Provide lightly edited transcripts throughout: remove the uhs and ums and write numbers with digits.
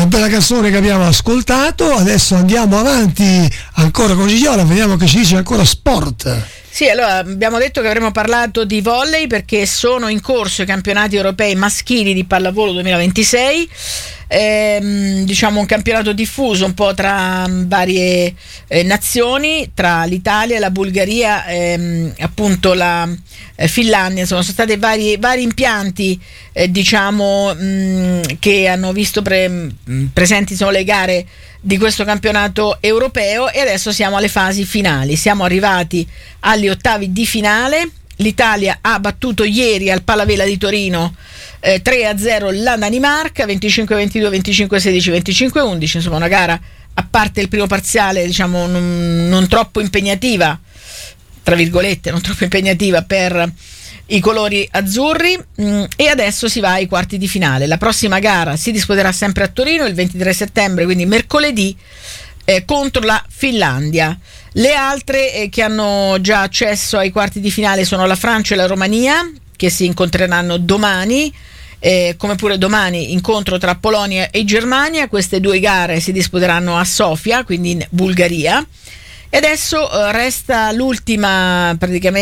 una bella canzone che abbiamo ascoltato. Adesso andiamo avanti ancora con Gigiola, vediamo che ci dice ancora sport. Sì, allora abbiamo detto che avremmo parlato di volley perché sono in corso i campionati europei maschili di pallavolo 2026. Diciamo un campionato diffuso un po' tra varie nazioni, tra l'Italia, la Bulgaria, appunto la Finlandia. Sono stati vari impianti diciamo che hanno visto presenti sono le gare di questo campionato europeo, e adesso siamo alle fasi finali. Siamo arrivati agli ottavi di finale. L'Italia ha battuto ieri al Palavela di Torino 3-0 la Danimarca, 25-22, 25-16, 25-11, insomma una gara, a parte il primo parziale, diciamo non troppo impegnativa, tra virgolette, non troppo impegnativa per i colori azzurri, e adesso si va ai quarti di finale. La prossima gara si disputerà sempre a Torino il 23 settembre, quindi mercoledì, contro la Finlandia. Le altre che hanno già accesso ai quarti di finale sono la Francia e la Romania, che si incontreranno domani, come pure domani incontro tra Polonia e Germania. Queste due gare si disputeranno a Sofia, quindi in Bulgaria, e adesso resta l'ultimo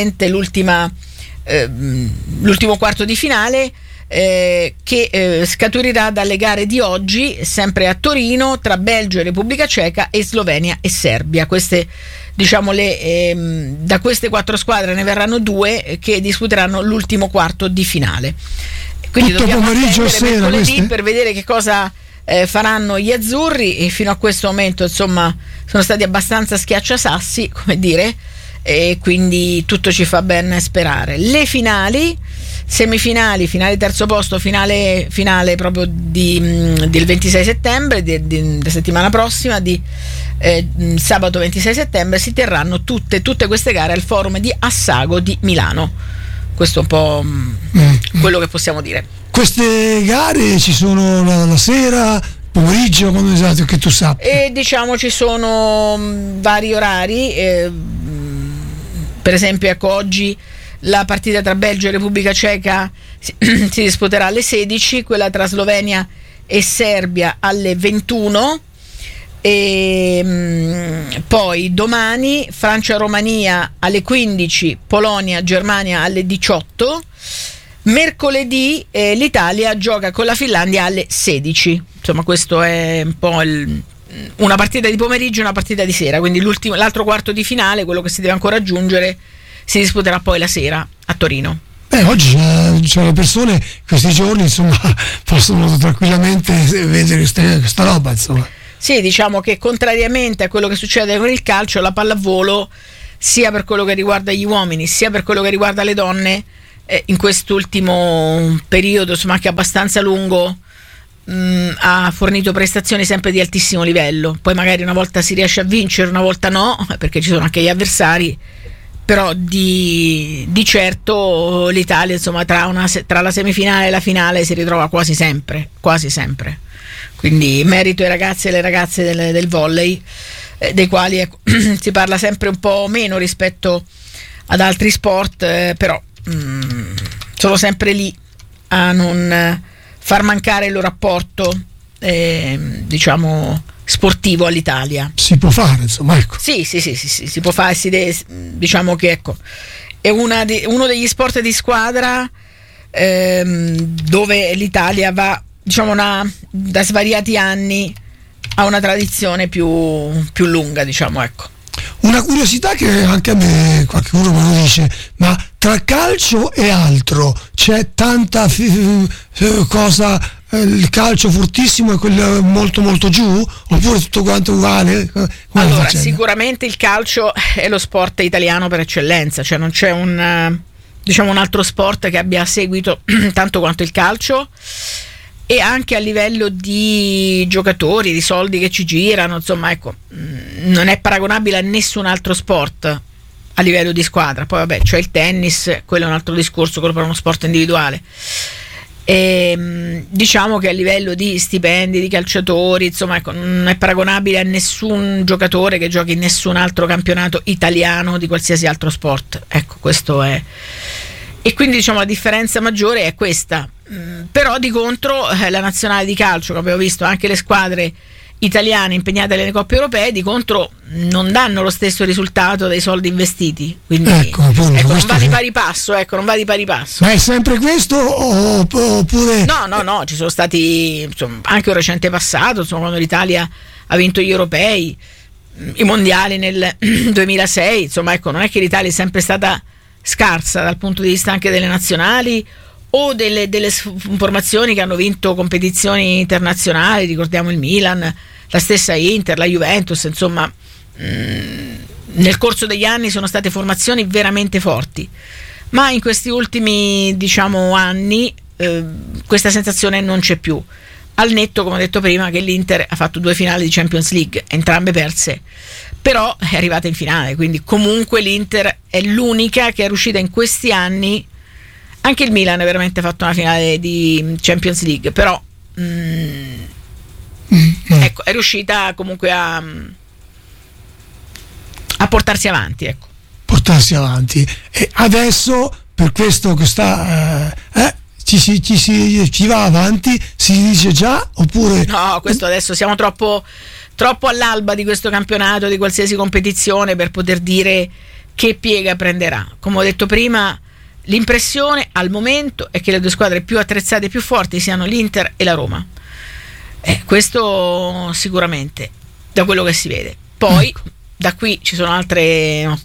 quarto di finale che scaturirà dalle gare di oggi, sempre a Torino, tra Belgio e Repubblica Ceca e Slovenia e Serbia. Queste, diciamo, da queste 4 squadre ne verranno 2 che disputeranno l'ultimo quarto di finale. Quindi tutto dobbiamo pomeriggio attendere sera mercoledì per vedere che cosa faranno gli azzurri, e fino a questo momento insomma sono stati abbastanza schiacciasassi, come dire, e quindi tutto ci fa ben sperare. Le finali, semifinali, finale terzo posto, finale proprio del 26 settembre, della settimana prossima, di sabato 26 settembre, si terranno tutte queste gare al forum di Assago di Milano. Questo è un po' quello che possiamo dire. Queste gare ci sono la sera, pomeriggio, quando esatto che tu sappia? E diciamo ci sono vari orari, per esempio ecco, oggi la partita tra Belgio e Repubblica Ceca si disputerà alle 16, quella tra Slovenia e Serbia alle 21, e poi domani Francia-Romania alle 15, Polonia-Germania alle 18. Mercoledì l'Italia gioca con la Finlandia alle 16. Insomma, questo è un po' una partita di pomeriggio e una partita di sera, quindi l'altro quarto di finale, quello che si deve ancora aggiungere, si disputerà poi la sera a Torino. Oggi le persone questi giorni insomma possono tranquillamente vedere questa roba, insomma. Sì, diciamo che contrariamente a quello che succede con il calcio, la pallavolo, sia per quello che riguarda gli uomini sia per quello che riguarda le donne, in quest'ultimo periodo, insomma anche abbastanza lungo, ha fornito prestazioni sempre di altissimo livello. Poi magari una volta si riesce a vincere, una volta no, perché ci sono anche gli avversari, però di certo l'Italia, insomma, tra la semifinale e la finale si ritrova quasi sempre. Quindi merito ai ragazzi e alle ragazze del volley, dei quali si parla sempre un po' meno rispetto ad altri sport, però sono sempre lì a non far mancare il loro apporto diciamo sportivo all'Italia. Si può fare, insomma, ecco. Sì, si può fare, diciamo che ecco è uno degli sport di squadra dove l'Italia va, diciamo, da svariati anni ha una tradizione più lunga, diciamo, ecco. Una curiosità che anche a me qualcuno me lo dice, ma tra calcio e altro c'è tanta cosa, il calcio fortissimo e quello molto molto giù, oppure tutto quanto uguale? Allora, sicuramente il calcio è lo sport italiano per eccellenza, cioè non c'è un altro sport che abbia seguito tanto quanto il calcio, e anche a livello di giocatori, di soldi che ci girano, insomma, ecco, non è paragonabile a nessun altro sport a livello di squadra. Poi vabbè, c'è il tennis, quello è un altro discorso, quello per uno sport individuale. E diciamo che a livello di stipendi di calciatori, insomma, ecco, non è paragonabile a nessun giocatore che giochi in nessun altro campionato italiano di qualsiasi altro sport. Ecco, questo è. E quindi, diciamo, la differenza maggiore è questa. Però di contro la nazionale di calcio, che abbiamo visto anche le squadre italiane impegnate nelle coppe europee, di contro non danno lo stesso risultato dei soldi investiti, quindi non va di pari passo, non va di pari passo. Ma è sempre questo oppure no, ci sono stati, insomma, anche un recente passato, insomma, quando l'Italia ha vinto gli europei, i mondiali nel 2006, insomma, non è che l'Italia è sempre stata scarsa dal punto di vista anche delle nazionali o delle formazioni che hanno vinto competizioni internazionali. Ricordiamo il Milan, la stessa Inter, la Juventus, insomma, nel corso degli anni sono state formazioni veramente forti, ma in questi ultimi, anni questa sensazione non c'è più, al netto, come ho detto prima, che l'Inter ha fatto 2 finali di Champions League, entrambe perse, però è arrivata in finale, quindi comunque l'Inter è l'unica che è riuscita in questi anni. Anche il Milan ha veramente fatto una finale di Champions League, però è riuscita comunque a portarsi avanti, Portarsi avanti. E adesso, per questo che ci va avanti, si dice già, oppure no, questo adesso siamo troppo all'alba di questo campionato, di qualsiasi competizione, per poter dire che piega prenderà. Come ho detto prima, l'impressione al momento è che le 2 squadre più attrezzate e più forti siano l'Inter e la Roma. Questo sicuramente, da quello che si vede. Poi da qui ci sono altre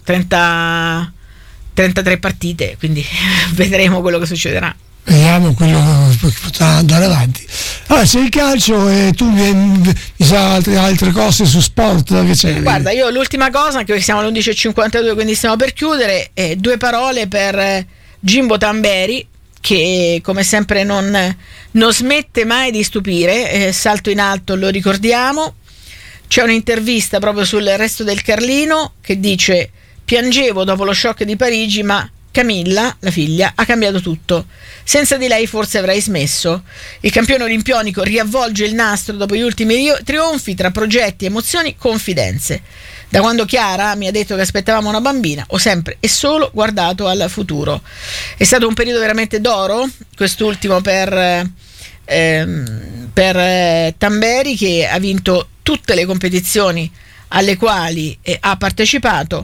33 partite, quindi vedremo quello che succederà. Vediamo quello che potrà andare avanti. Allora, c'è il calcio e tu mi sa altre cose su sport che c'è. Guarda, io l'ultima cosa, anche perché siamo alle 11.52, quindi stiamo per chiudere, 2 parole per Jimbo Tamberi, che come sempre non smette mai di stupire, salto in alto, lo ricordiamo. C'è un'intervista proprio sul Resto del Carlino che dice: piangevo dopo lo shock di Parigi, ma Camilla, la figlia, ha cambiato tutto. Senza di lei forse avrei smesso. Il campione olimpionico riavvolge il nastro dopo gli ultimi trionfi tra progetti, emozioni, confidenze. Da quando Chiara mi ha detto che aspettavamo una bambina, ho sempre e solo guardato al futuro. È stato un periodo veramente d'oro, quest'ultimo per Tamberi, che ha vinto tutte le competizioni alle quali ha partecipato,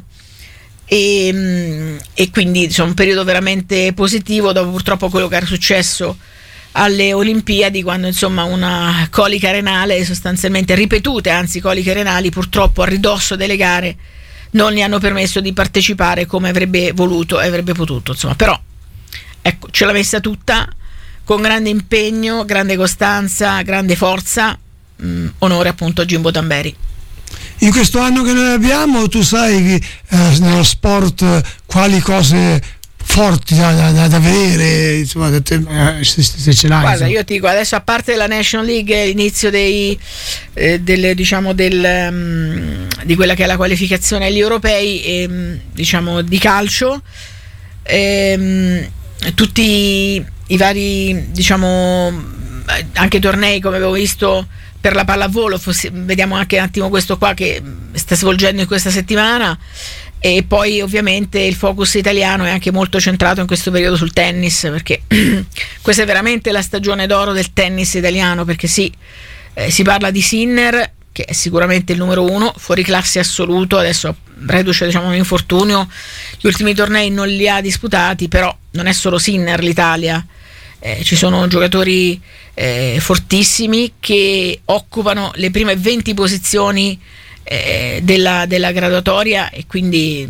e quindi un periodo veramente positivo dopo purtroppo quello che era successo alle Olimpiadi, quando una colica renale, sostanzialmente ripetute coliche renali, purtroppo a ridosso delle gare non gli hanno permesso di partecipare come avrebbe voluto e avrebbe potuto, però ce l'ha messa tutta con grande impegno, grande costanza, grande forza. Onore appunto a Jimbo Tamberi. In questo anno che noi abbiamo, tu sai nello sport quali cose forti da vedere, se ce l'hai. Guarda, io ti dico, adesso, a parte la National League, l'inizio di quella che è la qualificazione agli europei, di calcio, tutti i vari, anche tornei, come avevo visto per la pallavolo, vediamo anche un attimo questo qua che sta svolgendo in questa settimana. E poi ovviamente il focus italiano è anche molto centrato in questo periodo sul tennis, perché questa è veramente la stagione d'oro del tennis italiano, perché si parla di Sinner, che è sicuramente il numero 1, fuori classe assoluto, adesso reduce un infortunio, gli ultimi tornei non li ha disputati, però non è solo Sinner l'Italia, ci sono giocatori fortissimi che occupano le prime 20 posizioni della graduatoria, e quindi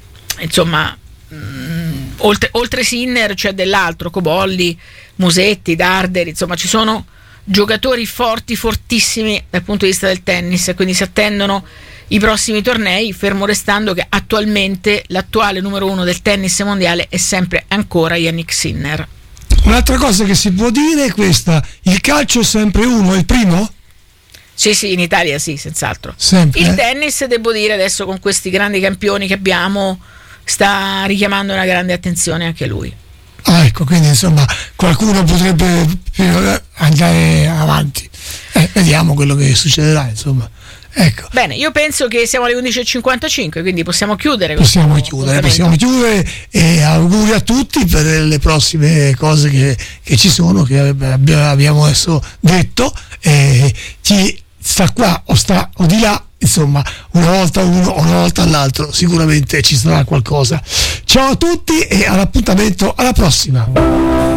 oltre Sinner c'è dell'altro, Cobolli, Musetti, Darderi, ci sono giocatori fortissimi dal punto di vista del tennis, e quindi si attendono i prossimi tornei, fermo restando che attualmente l'attuale numero 1 del tennis mondiale è sempre ancora Yannick Sinner. Un'altra cosa che si può dire è questa: il calcio è sempre uno, è il primo? Sì, in Italia sì, senz'altro. Sempre. Il tennis, devo dire, adesso con questi grandi campioni che abbiamo, sta richiamando una grande attenzione anche lui. Quindi qualcuno potrebbe andare avanti. vediamo quello che succederà, insomma. Ecco. Bene, io penso che siamo alle 11.55, quindi possiamo chiudere. Possiamo chiudere e auguri a tutti per le prossime cose che ci sono, che abbiamo adesso detto. Chi sta qua o di là, insomma, una volta uno o una volta l'altro, sicuramente ci sarà qualcosa. Ciao a tutti e all'appuntamento alla prossima.